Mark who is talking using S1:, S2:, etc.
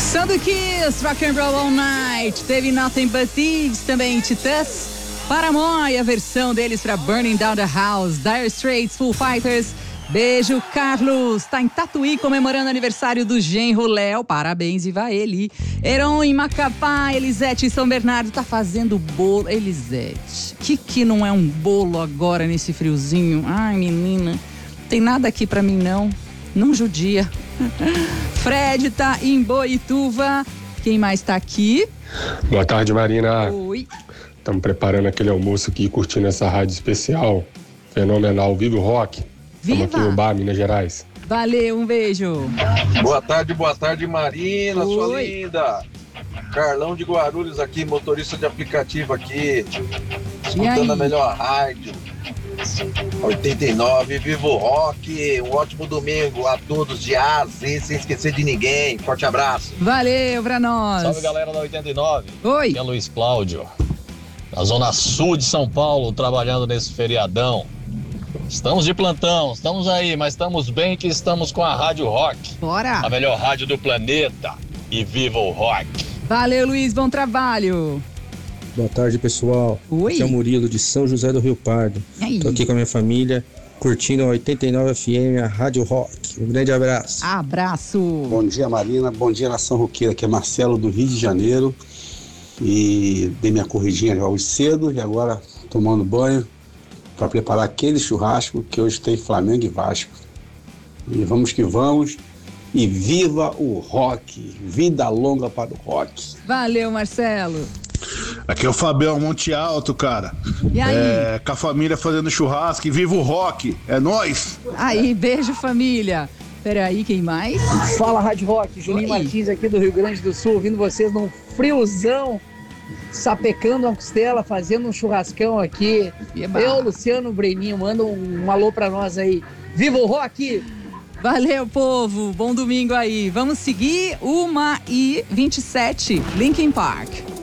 S1: Sound Kiss, Rock and Roll All Night. Teve Nothing But Thieves, também Titãs. Paramore, a versão deles pra Burning Down the House. Dire Straits, Foo Fighters. Beijo, Carlos. Tá em Tatuí comemorando aniversário do genro Léo. Parabéns, viva ele. Heron em Macapá, Elisete em São Bernardo. Tá fazendo bolo. Elisete, que não é um bolo agora nesse friozinho? Ai, menina, tem nada aqui pra mim não. Não judia. Fred tá em Boituva. Quem mais tá aqui?
S2: Boa tarde, Marina.
S1: Oi.
S2: Estamos preparando aquele almoço aqui, curtindo essa rádio especial. Fenomenal. Viva o rock. Estamos aqui no bar, Minas Gerais.
S1: Valeu, um beijo.
S3: Boa tarde, Marina,
S1: Oi.
S3: sua linda. Carlão de Guarulhos aqui, motorista de aplicativo aqui. Escutando a melhor rádio. 89, viva o rock. Um ótimo domingo a todos de A a Z, sem esquecer de ninguém. Forte abraço.
S1: Valeu pra nós.
S4: Salve, galera da 89.
S1: Oi.
S4: Aqui é Luiz Cláudio, na zona sul de São Paulo, trabalhando nesse feriadão. Estamos de plantão, estamos aí, mas estamos bem que estamos com a Rádio Rock.
S1: Bora.
S4: A melhor rádio do planeta. E viva o rock.
S1: Valeu, Luiz, bom trabalho.
S5: Boa tarde, pessoal.
S1: Oi.
S5: Aqui é o Murilo de São José do Rio Pardo. Tô aqui com a minha família, curtindo a 89 FM, a Rádio Rock. Um grande abraço.
S1: Abraço.
S6: Bom dia, Marina. Bom dia, Nação Roqueira. Aqui é Marcelo do Rio de Janeiro. E dei minha corridinha hoje cedo e agora tomando banho para preparar aquele churrasco que hoje tem Flamengo e Vasco. E vamos que vamos. E viva o rock. Vida longa para o rock.
S1: Valeu, Marcelo.
S7: Aqui é o Fabião Monte Alto, cara.
S1: E aí?
S7: Com a família fazendo churrasco e viva o rock. É nóis.
S1: Aí, beijo, família. Peraí, quem mais?
S8: Fala, Rádio Rock. Juninho Martins aqui do Rio Grande do Sul, ouvindo vocês num friozão, sapecando uma costela, fazendo um churrascão aqui.
S1: Eba.
S8: Eu, Luciano Breninho, manda um alô pra nós aí. Viva o rock!
S1: Valeu, povo. Bom domingo aí. Vamos seguir 1h27, Linkin Park.